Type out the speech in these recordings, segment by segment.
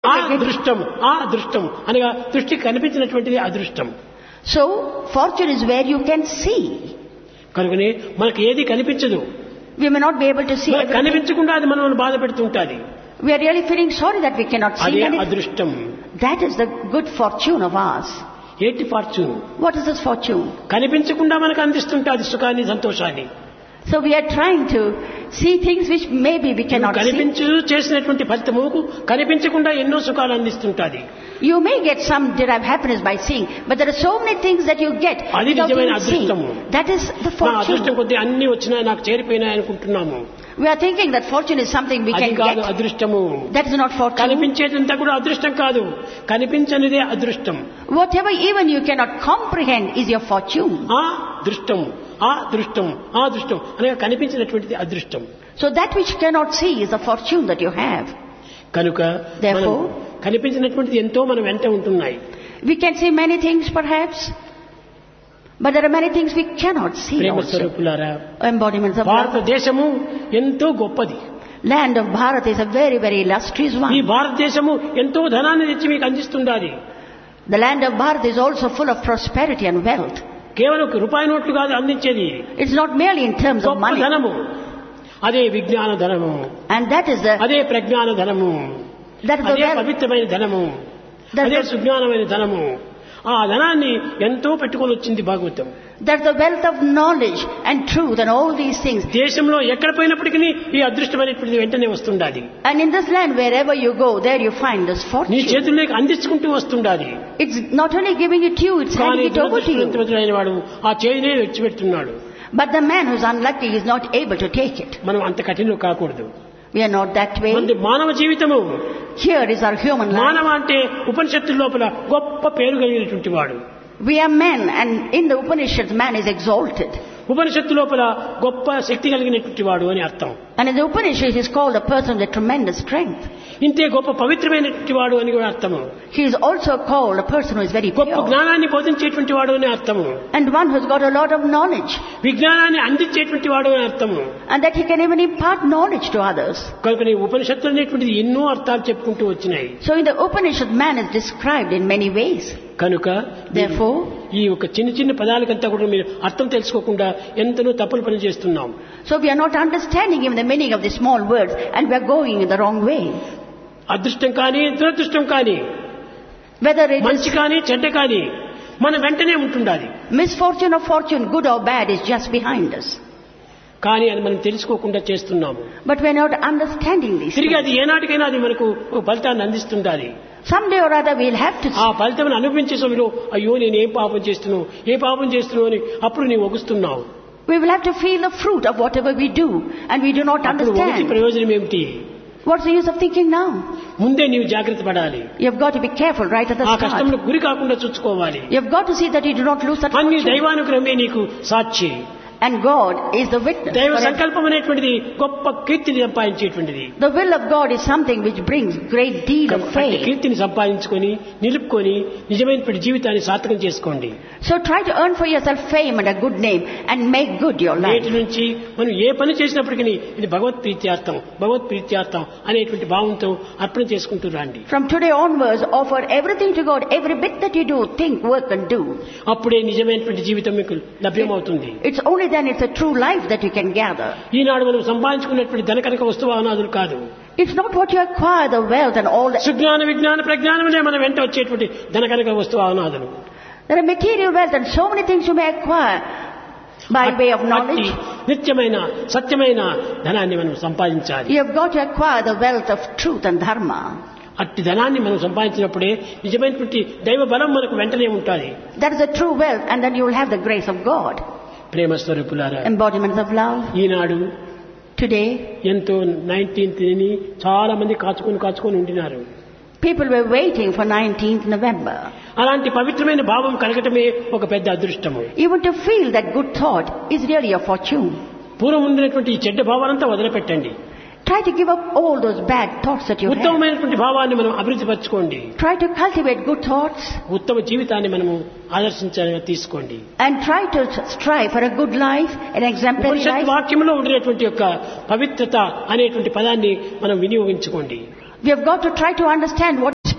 అదృష్టం అదృష్టం అనగా దృష్టికి కనిపించినటువంటిది అదృష్టం. So, fortune is where you can see. కనుకనే మనకు ఏది కనిపించదు. We may not be able to see everything. కనిపించకుండా అది మనల్ని బాధ పెడుతుంటాది. We are really feeling sorry that we cannot see అదే anything. అదృష్టం. That is the good fortune of ours. ఏంటి fortune? What is this fortune? కనిపించకుండా మనకు అందిస్తుంటాది సుఖాన్ని సంతోషాన్ని. So we are trying to see things which maybe we cannot see. కనిపించు చేసినటువంటి ఫలితముకు కనిపించకుండా ఎన్నో సుఖాలు అందిస్తుంటాది. You may get some derive happiness by seeing, but there are so many things that you get అది without నిజమైన even seeing. అదృష్టము. That is the నా fortune. అదృష్టం కొద్ది అన్ని వచ్చినా నాకు చేరిపోయినాయి అనుకుంటున్నాము. We are thinking that fortune is something we అది can కాదు get. అదృష్టము. That is not fortune. కనిపించేదంతా కూడా అదృష్టం కాదు, కనిపించనిదే అదృష్టం. Whatever even you cannot comprehend is your fortune. దృష్టం దృష్టం దృష్టం అనగా కనిపించినటువంటిది అదృష్టం. So that which you cannot see is the fortune that you have. కనుక Therefore, కనిపించినటువంటిది ఎంతో మనం వెంట ఉంటున్నాయి. we can see many things perhaps, but there are many things we cannot see Prema also. స్వరూపులారా, Embodiments of love. భారతదేశము ఎంతో గొప్పది. Land of Bharat is a very, very illustrious ఈ one. భారతదేశము ఎంతో ధనాన్ని తెచ్చి మీకు అందిస్తుండాలి. The land of Bharat is also full of prosperity and wealth. కేవలం రూపాయి నోట్లు కాదు అందించేది, It's not merely in terms of గొప్ప money. ధనము. అదే విజ్ఞాన ధనము, And that is the అదే ప్రజ్ఞాన ధనము, అదే wealth. పవిత్రమైన ధనము, That's అదే the- సుజ్ఞానమైన ధనము. ఆ ధనాన్ని ఎంతో పెట్టుకొని వచ్చింది Bhagavatam. That's the wealth of knowledge and truth and all these things. దేశంలో ఎక్కడ పోయినప్పటికీ ఈ అదృష్టమైనటువంటిది వెంటనే వస్తుండాలి. And in this land, wherever you go, there you find this నీ fortune. చేతుల్లోకి అందించుకుంటూ వస్తుండాలి. It's not only giving it to you, it's కానీ handing it over to you. దురదృష్టవంతుడైన వాడు ఆ చేయినే విడిచిపెడుతున్నాడు. But the man who's unlucky is not able to take it. మనం అంత కఠినం కాకూడదు. We are not that way. మనది మానవ జీవితము. Here is our human life. మానవ అంటే ఉపనిషత్తు లోపల గొప్ప పేరు కలిగినటువంటి వాడు. We are men, and in the Upanishads, man is exalted. ఉపనిషత్తు లోపల గొప్ప శక్తి కలిగినటువంటి వాడు అని అర్థం. And in the Upanishad, he is called a person with tremendous strength. ఇంతే గొప్ప పవిత్రమైనటువంటి వాడు అని కూడా అర్థము. He is also called a person who is very గొప్ప pure. జ్ఞానాన్ని బోధించేటువంటి వాడు అని అర్థము. And one who's got a lot of knowledge. విజ్ఞానాన్ని అందించేటువంటి వాడు అని అర్థము. And that he can even impart knowledge to others. కనుక ఈ ఉపనిషత్తులు అనేటువంటిది ఎన్నో అర్థాలు చెప్పుకుంటూ వచ్చినాయి. So in the Upanishad, man is described in many ways. కనుక Therefore, ఈ ఒక చిన్న చిన్న పదాలకంతా కూడా మీరు అర్థం తెలుసుకోకుండా ఎంతనో తప్పులు పని చేస్తున్నాం. so we are not understanding even the meaning of the small words, and we are going in the wrong way. అదృష్టం కానీ దురదృష్టం కానీ, Whether it మంచి is కానీ చెడ్డ కానీ మన వెంటనే ఉంటుండాలి. misfortune or fortune, good or bad, is just behind us. కానీ అది మనం తెలుసుకోకుండా చేస్తున్నాము. But we are not understanding these తిరిగి things. అది ఏనాటికైనా అది మనకు ఒక ఫలితాన్ని అందిస్తుండాలి. Someday or other we'll have to ఆ ఫలితం అనుభవించే సమయంలో అయ్యో నేను ఏం పాపం చేస్తున్నావు ఏ పాపం చేస్తున్నావు అని అప్పుడు నీవు ఒగుస్తున్నావు. we will have to feel the fruit of whatever we do, and we do not అప్పుడు ఒగిచి understand. ప్రయోజనం ఏమిటి? What's the use of thinking now? ముందే నీవు జాగ్రత్త పడాలి. You have got to be careful right at the ఆ start. కష్టంలో గురి కాకుండా చూసుకోవాలి. You have got to see that you do not lose that అన్ని fortune. దైవానుగ్రహమే నీకు సాక్షి. And God is the witness. దైవ for it. సంకల్పం అనేటువంటిది గొప్ప కీర్తిని సంపాదించేటువంటిది. The will of God is something which brings great deal of అట్టి faith. కీర్తిని సంపాదించుకొని నిలుపుకొని నిజమైనటువంటి జీవితాన్ని సార్థకం చేసుకోండి. So try to earn for yourself fame and a good name and make good your life. నేటి నుంచి మనం ఏ పని చేసినప్పటికీ ఇది భగవత్ ప్రీత్యార్థం అనేటువంటి భావంతో అర్పణ చేసుకుంటూ రండి. From today onwards, offer everything to God. Every bit that you do, think, work and do. అప్పుడే నిజమైనటువంటి జీవితం మీకు లభ్యమవుతుంది. It's only then it's a true life that you can gather. ఈనాడు మనం సంపాదించుకున్నటువంటి ధనకనక వస్తువాహనాదులు కాదు. It's not what you acquire, the wealth and all that. Sujnana విజ్ఞాన ప్రజ్ఞానములే మన వెంట వచ్చేటువంటి ధనకనక వస్తువాహనాదులు. There are material wealth and so many things you may acquire by way of knowledge. నిత్యమైన సత్యమైన ధనాన్ని మనం సంపాదించాలి. You have got to acquire the wealth of truth and dharma. అట్టి ధనాన్ని మనం సంపాదించినప్పుడే నిజమైనటువంటి దైవ బలం మనకు వెంటనే ఉంటుంది. That is a true wealth, and then you will have the grace of God. ప్రేమ స్వరూపులారా, Embodiments of love. Eenadu Today, ఎంతో 19th ని చాలా మంది కాచుకొని ఉండినారు. people were waiting for 19th November. అలాంటి పవిత్రమైన భావం కలగటమే ఒక పెద్ద అదృష్టము. Even to feel that good thought is really a fortune. పూర్వం ఉన్నటువంటి ఈ చెడ్డ భావాలంతా వదిలిపెట్టండి. Try to give up all those bad thoughts that you have. ఉత్తమమైనటువంటి భావాన్ని మనం అభివృద్ధి పరచుకోండి. Try to cultivate good thoughts. ఉత్తమ జీవితాన్ని మనము ఆదర్శించాలని తీసుకోండి. And try to strive for a good life, an exemplary Upanishad life. వాక్యంలో ఉండేటువంటి యొక్క పవిత్రత అనేటువంటి పదాన్ని మనం వినియోగించుకోండి. We have got to try to understand what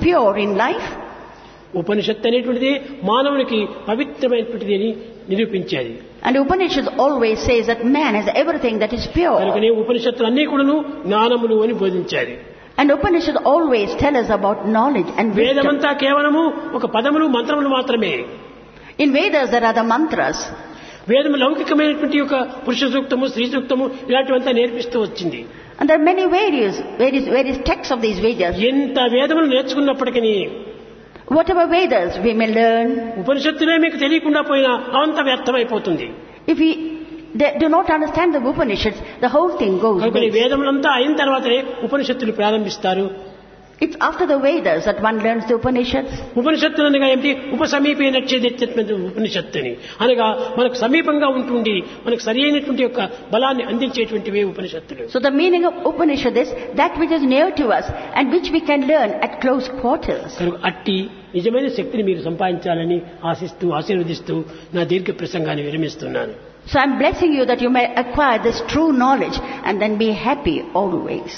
pure in life. ఉపనిషత్తు అనేటువంటిది మానవునికి పవిత్రమైనటువంటిది అని నిరూపించేది. And Upanishad always says that man has everything that is pure. కనుకనే ఉపనిషత్తులు అన్నీ కూడాను జ్ఞానములు అని బోధించారు. And Upanishad always tell us about knowledge and wisdom. వేదమంతా కేవలము ఒక పదములు మంత్రములు మాత్రమే. In Vedas there are the mantras. వేదము లౌకికమైనటువంటి ఒక పురుష సూక్తము, స్త్రీ సూక్తము ఇలాంటివంతా నేర్పిస్తూ వచ్చింది. And there are many various texts of these Vedas. ఎంత వేదములు నేర్చుకున్నప్పటికీ Whatever Vedas we may learn, ఉపనిషత్తులే మీకు తెలియకుండా పోయినా అంత వ్యర్థమైపోతుంది. if we do not understand the Upanishads, the whole thing goes కనుక waste. వేదములంతా అయిన తర్వాతనే ఉపనిషత్తులు ప్రారంభిస్తారు. It's after the Vedas that one learns the Upanishads. ఉపనిషత్తులు అనగా ఏమిటి? ఉపసమీపేనచ్చేది ఉపనిషత్తుని అనగా మనకు సమీపంగా ఉంటుండి మనకు సరి అయినటువంటి యొక్క బలాన్ని అందించేటువంటివే ఉపనిషత్తులు. So the meaning of Upanishad is that which is near to us and which we can learn at close quarters. కనుక అట్టి నిజమైన శక్తిని మీరు సంపాదించాలని ఆశీర్వదిస్తూ నా దీర్ఘ ప్రసంగాన్ని విరమిస్తున్నాను. So I'm blessing you that you may acquire this true knowledge and then be happy always.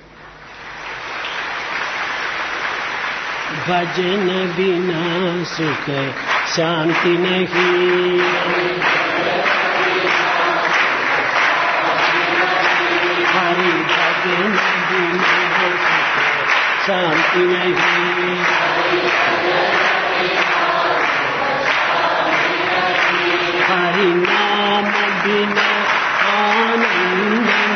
भजन बिना सुख शांति नहीं, हरि भजन बिना सुख शांति नहीं, हरि नाम बिना आनंद